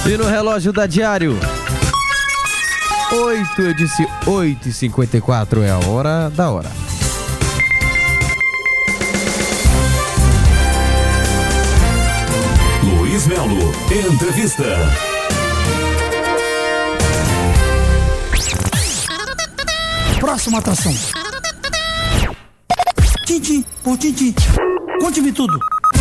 E no relógio da Diário, 8h54 é a hora da hora. Luiz Melo, entrevista. Próxima atração. Tintim, por tintim. Conte-me tudo.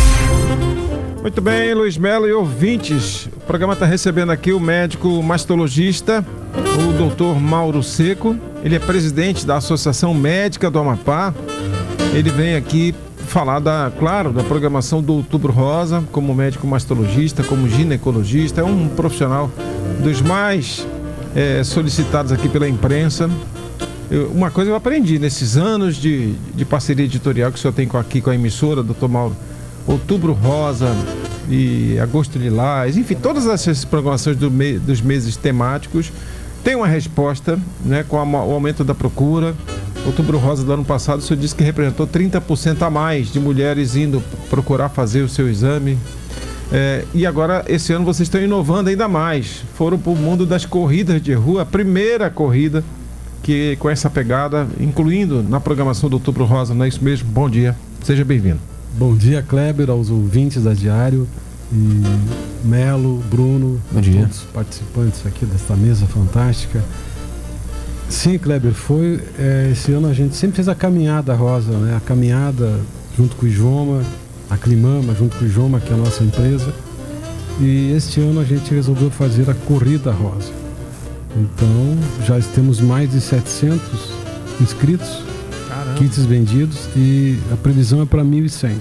Muito bem, Luiz Melo e ouvintes. O programa está recebendo aqui o médico mastologista, o Dr. Mauro Seco. Ele é presidente da Associação Médica do Amapá. Ele vem aqui falar da programação do Outubro Rosa, como médico mastologista, como ginecologista. É um profissional dos mais solicitados aqui pela imprensa. Uma coisa eu aprendi nesses anos de parceria editorial que o senhor tem aqui com a emissora, Dr. Mauro. Outubro Rosa e Agosto Lilás, enfim, todas essas programações dos meses temáticos têm uma resposta, né, com o aumento da procura. Outubro Rosa do ano passado, o senhor disse que representou 30% a mais de mulheres indo procurar fazer o seu exame. E agora, esse ano, vocês estão inovando ainda mais. Foram para o mundo das corridas de rua, a primeira corrida que com essa pegada, incluindo na programação do Outubro Rosa, não é isso mesmo? Bom dia, seja bem-vindo. Bom dia, Kleber, aos ouvintes da Diário, e Melo, Bruno, bom dia. Todos os participantes aqui desta mesa fantástica. Sim, Kleber, esse ano a gente sempre fez a caminhada rosa, né? A caminhada junto com o Ijoma, a Climama junto com o Ijoma, que é a nossa empresa. E este ano a gente resolveu fazer a corrida rosa. Então, já temos mais de 700 inscritos. Caramba. Kits vendidos, e a previsão é para 1.100.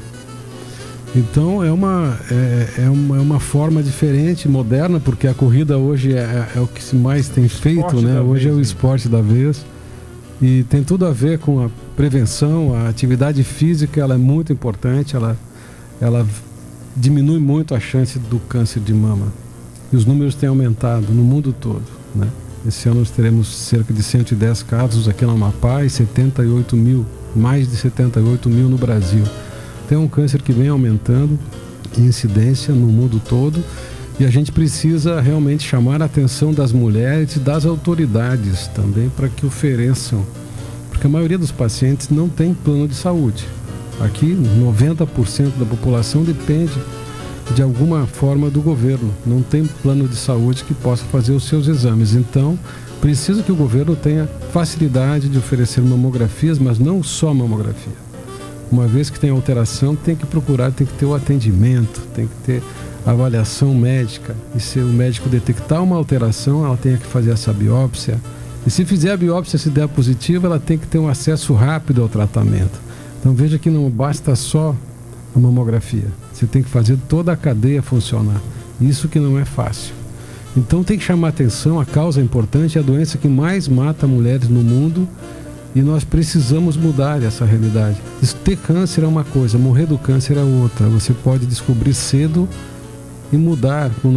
Então é uma forma diferente, moderna, porque a corrida hoje é o que se mais tem feito, né? Hoje é o esporte da vez, e tem tudo a ver com a prevenção. A atividade física, ela é muito importante, ela diminui muito a chance do câncer de mama, e os números têm aumentado no mundo todo, né? Esse ano nós teremos cerca de 110 casos aqui no Amapá e mais de 78 mil no Brasil. Tem um câncer que vem aumentando em incidência no mundo todo, e a gente precisa realmente chamar a atenção das mulheres e das autoridades também para que ofereçam, porque a maioria dos pacientes não tem plano de saúde. Aqui 90% da população depende de alguma forma do governo, não tem plano de saúde que possa fazer os seus exames. Então, precisa que o governo tenha facilidade de oferecer mamografias, mas não só mamografia. Uma vez que tem alteração, tem que procurar, tem que ter o atendimento, tem que ter avaliação médica. E se o médico detectar uma alteração, ela tem que fazer essa biópsia. E se fizer a biópsia, se der positiva, ela tem que ter um acesso rápido ao tratamento. Então veja que não basta só a mamografia. Você tem que fazer toda a cadeia funcionar. Isso que não é fácil. Então tem que chamar atenção, a causa é importante, é a doença que mais mata mulheres no mundo, e nós precisamos mudar essa realidade. Ter câncer é uma coisa, morrer do câncer é outra. Você pode descobrir cedo e mudar com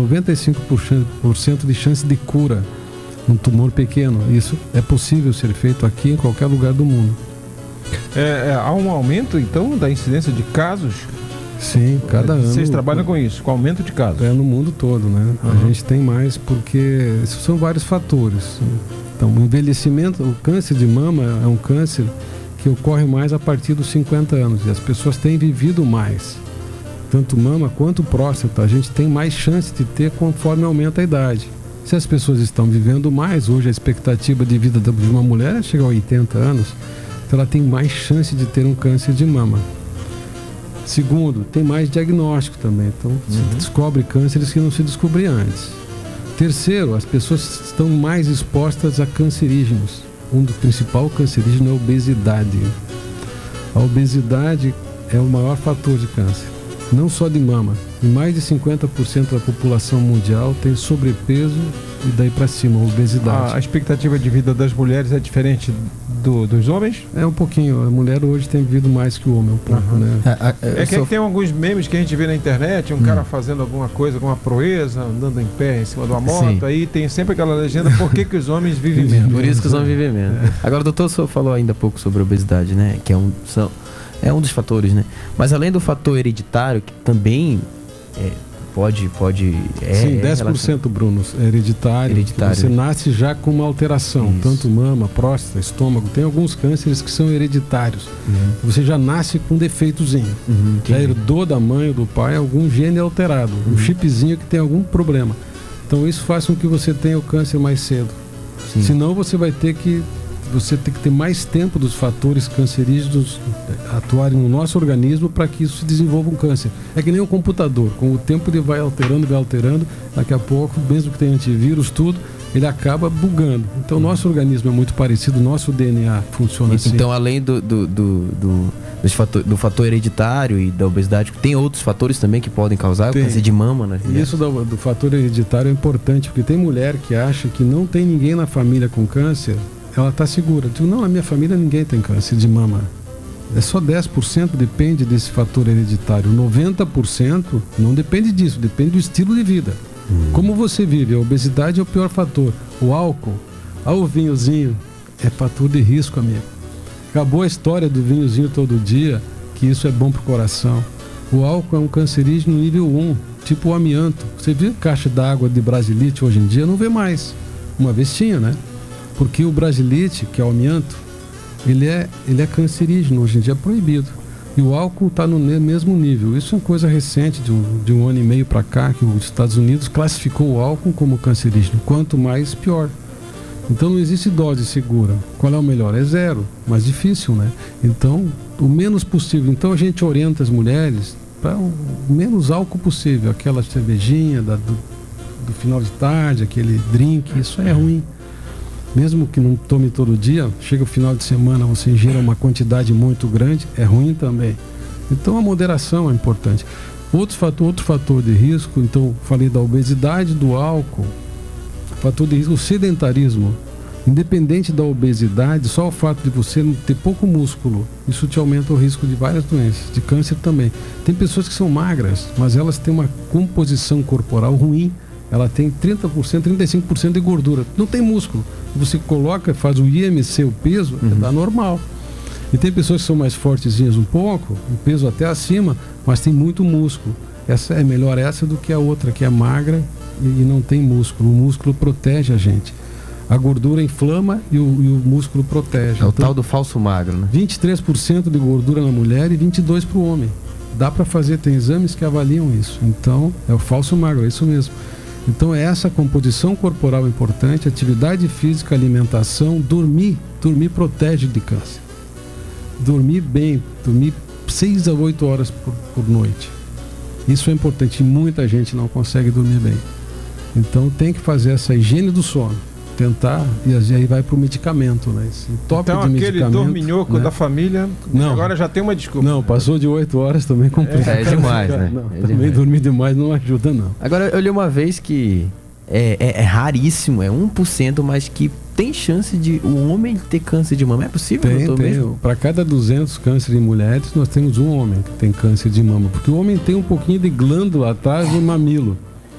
95% de chance de cura num tumor pequeno. Isso é possível ser feito aqui em qualquer lugar do mundo. Há um aumento, então, da incidência de casos? Sim, cada ano. Vocês trabalham com isso, com aumento de casos? No mundo todo, né? Uhum. A gente tem mais porque são vários fatores. Então, o envelhecimento, o câncer de mama é um câncer que ocorre mais a partir dos 50 anos. E as pessoas têm vivido mais. Tanto mama quanto próstata, a gente tem mais chance de ter conforme aumenta a idade. Se as pessoas estão vivendo mais, hoje a expectativa de vida de uma mulher é chegar a 80 anos, então ela tem mais chance de ter um câncer de mama. Segundo, tem mais diagnóstico também, então se descobre cânceres que não se descobriam antes. Terceiro, as pessoas estão mais expostas a cancerígenos. Um dos principais cancerígenos é a obesidade. A obesidade é o maior fator de câncer, não só de mama. E mais de 50% da população mundial tem sobrepeso e daí para cima, obesidade. A expectativa de vida das mulheres é diferente dos homens? É um pouquinho. A mulher hoje tem vivido mais que o homem, um pouco, né? Que tem alguns memes que a gente vê na internet, um cara fazendo alguma coisa, alguma proeza, andando em pé em cima de uma moto. Sim. Aí tem sempre aquela legenda, por que os homens vivem menos? Por isso que os homens vivem menos. Agora, o doutor só falou ainda há pouco sobre a obesidade, né? Que é um dos fatores, né? Mas além do fator hereditário, que também Pode. Sim, 10%, Bruno, é hereditário. Você nasce já com uma alteração, Isso. tanto mama, próstata, estômago. Tem alguns cânceres que são hereditários. Você já nasce com um defeitozinho. Já herdou da mãe ou do pai algum gene alterado, um chipzinho que tem algum problema. Então isso faz com que você tenha o câncer mais cedo. Sim. Senão você tem que ter mais tempo dos fatores cancerígenos atuarem no nosso organismo para que isso se desenvolva um câncer. É que nem um computador, com o tempo ele vai alterando, daqui a pouco, mesmo que tenha antivírus, tudo, ele acaba bugando. Então o nosso organismo é muito parecido, o nosso DNA funciona assim. Então, além do fator hereditário e da obesidade, tem outros fatores também que podem causar o câncer de mama, né? Isso do fator hereditário é importante, porque tem mulher que acha que não tem ninguém na família com câncer, ela está segura. Digo, não, na minha família ninguém tem câncer de mama. É só 10% depende desse fator hereditário. 90% não depende disso, depende do estilo de vida. Como você vive, a obesidade é o pior fator. O álcool, o vinhozinho, é fator de risco, amigo. Acabou a história do vinhozinho todo dia, que isso é bom pro coração. O álcool é um cancerígeno nível 1, tipo o amianto. Você vê caixa d'água de brasilite hoje em dia, não vê mais. Uma vez tinha, né? Porque o brasilite, que é o amianto, ele é cancerígeno, hoje em dia é proibido. E o álcool está no mesmo nível. Isso é uma coisa recente, de um ano e meio para cá, que os Estados Unidos classificou o álcool como cancerígeno. Quanto mais, pior. Então não existe dose segura. Qual é o melhor? É 0, mas difícil, né? Então, o menos possível. Então a gente orienta as mulheres para o menos álcool possível. Aquela cervejinha do final de tarde, aquele drink, isso é ruim. Mesmo que não tome todo dia, chega o final de semana, você ingere uma quantidade muito grande, é ruim também. Então a moderação é importante. Outro fator de risco, então falei da obesidade, do álcool, fator de risco, o sedentarismo. Independente da obesidade, só o fato de você ter pouco músculo, isso te aumenta o risco de várias doenças, de câncer também. Tem pessoas que são magras, mas elas têm uma composição corporal ruim. Ela tem 30%, 35% de gordura. Não tem músculo. Você coloca, faz o IMC, o peso, dá normal. E tem pessoas que são mais fortezinhas um pouco, o peso até acima, mas tem muito músculo. Essa é melhor essa do que a outra, que é magra e não tem músculo. O músculo protege a gente. A gordura inflama e o músculo protege. É o então, tal do falso magro, né? 23% de gordura na mulher e 22% para o homem. Dá para fazer, tem exames que avaliam isso. Então, é o falso magro, é isso mesmo. Então essa composição corporal é importante, atividade física, alimentação, dormir protege de câncer. Dormir bem, dormir 6 a 8 horas por noite. Isso é importante e muita gente não consegue dormir bem. Então tem que fazer essa higiene do sono, tentar, e aí vai para o medicamento, né? Esse top então de aquele medicamento, dorminhoco, né, da família, não, agora já tem uma desculpa. Não, passou de 8 horas também complica. É demais, né? Não, também dormir demais não ajuda, não. Agora, eu li uma vez que é raríssimo, é 1%, mas que tem chance de o homem ter câncer de mama. É possível? Tem. Para cada 200 cânceres em mulheres, nós temos um homem que tem câncer de mama. Porque o homem tem um pouquinho de glândula atrás do mamilo.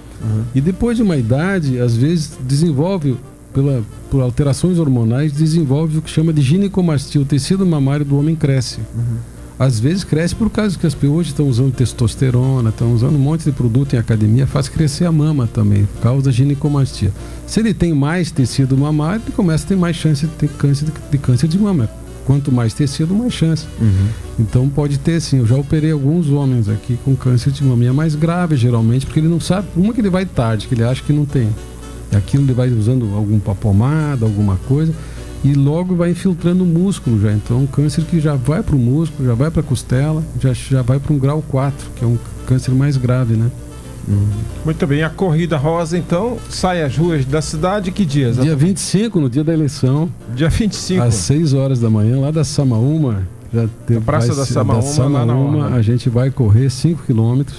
E depois de uma idade, às vezes desenvolve, por alterações hormonais, desenvolve o que chama de ginecomastia. O tecido mamário do homem cresce. Às vezes cresce por causa que as pessoas hoje estão usando testosterona, estão usando um monte de produto em academia, faz crescer a mama também, por causa da ginecomastia. Se ele tem mais tecido mamário, ele começa a ter mais chance de ter câncer de mama. Quanto mais tecido, mais chance. Então pode ter sim. Eu já operei alguns homens aqui com câncer de mama. E é mais grave geralmente, porque ele não sabe. Uma que ele vai tarde, que ele acha que não tem. Aquilo ele vai usando alguma pomada, alguma coisa, e logo vai infiltrando o músculo já. Então um câncer que já vai para o músculo, já vai para a costela, já vai para um grau 4, que é um câncer mais grave, né? Muito bem, a Corrida Rosa então sai às ruas da cidade, que dias? Dia 25, no dia da eleição. Dia 25. Às 6 horas da manhã, lá da Samaúma. Na Praça da Samaúma, lá na Orla. A gente vai correr 5 quilômetros.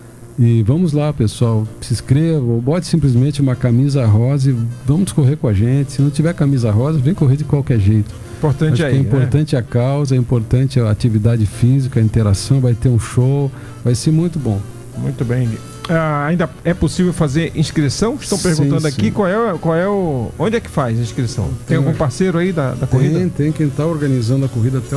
E vamos lá, pessoal, se inscreva, ou bote simplesmente uma camisa rosa e vamos correr com a gente. Se não tiver camisa rosa, vem correr de qualquer jeito. Importante Acho aí, que é importante, né? A causa, é importante a atividade física, a interação, vai ter um show, vai ser muito bom. Muito bem. Ainda é possível fazer inscrição? Estão perguntando aqui onde é que faz a inscrição? Tem algum parceiro aí da corrida? Tem quem está organizando a corrida até